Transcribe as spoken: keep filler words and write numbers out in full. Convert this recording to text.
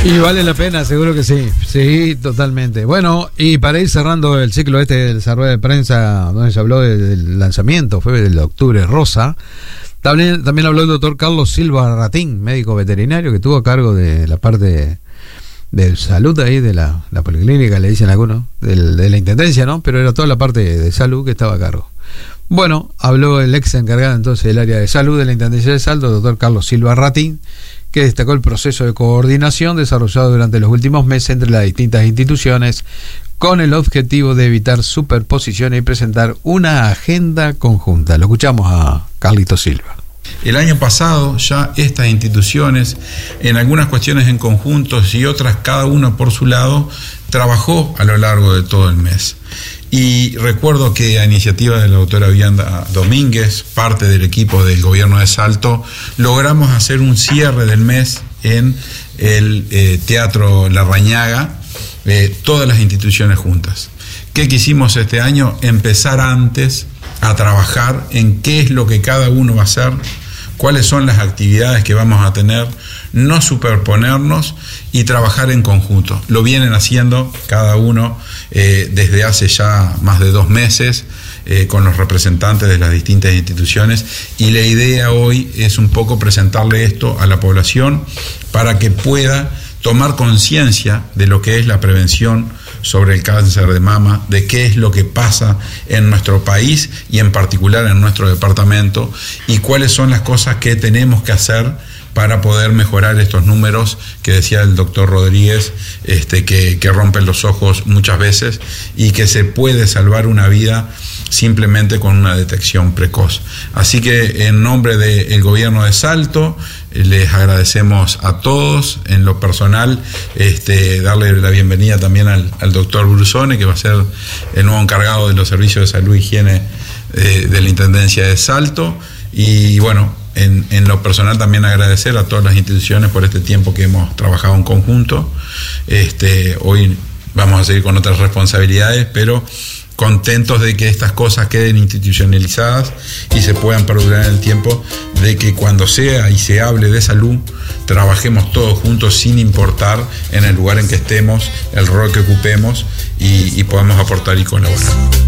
Y vale la pena, seguro que sí. Sí, totalmente. Bueno, y para ir cerrando el ciclo este de esa rueda de prensa donde se habló del lanzamiento, fue del Octubre Rosa. También, también habló el doctor Carlos Silva Ratín, médico veterinario, que tuvo a cargo de la parte de salud ahí, de la, la policlínica, le dicen algunos, del, de la intendencia, ¿no? Pero era toda la parte de salud que estaba a cargo. Bueno, habló el ex encargado entonces del área de salud de la Intendencia de Salto, el doctor Carlos Silva Ratín, que destacó el proceso de coordinación desarrollado durante los últimos meses entre las distintas instituciones con el objetivo de evitar superposiciones y presentar una agenda conjunta. Lo escuchamos a Carlito Silva. El año pasado ya estas instituciones, en algunas cuestiones en conjuntos y otras cada una por su lado, trabajó a lo largo de todo el mes. Y recuerdo que a iniciativa de la doctora Vianda Domínguez, parte del equipo del gobierno de Salto, logramos hacer un cierre del mes en el eh, Teatro Larrañaga, eh, todas las instituciones juntas. ¿Qué quisimos este año? Empezar antes a trabajar en qué es lo que cada uno va a hacer, cuáles son las actividades que vamos a tener, no superponernos y trabajar en conjunto. Lo vienen haciendo cada uno eh, desde hace ya más de dos meses eh, con los representantes de las distintas instituciones, y la idea hoy es un poco presentarle esto a la población para que pueda tomar conciencia de lo que es la prevención sobre el cáncer de mama, de qué es lo que pasa en nuestro país y en particular en nuestro departamento, y cuáles son las cosas que tenemos que hacer para poder mejorar estos números que decía el doctor Rodríguez, este, que, que rompen los ojos muchas veces, y que se puede salvar una vida simplemente con una detección precoz. Así que en nombre del gobierno de Salto les agradecemos a todos. En lo personal, este, darle la bienvenida también al, al doctor Brusone, que va a ser el nuevo encargado de los servicios de salud e higiene eh, de la Intendencia de Salto. Y bueno, en, en lo personal también agradecer a todas las instituciones por este tiempo que hemos trabajado en conjunto. Este, hoy vamos a seguir con otras responsabilidades, pero contentos de que estas cosas queden institucionalizadas y se puedan perdurar en el tiempo, de que cuando sea y se hable de salud, trabajemos todos juntos sin importar en el lugar en que estemos, el rol que ocupemos, y, y podamos aportar y colaborar.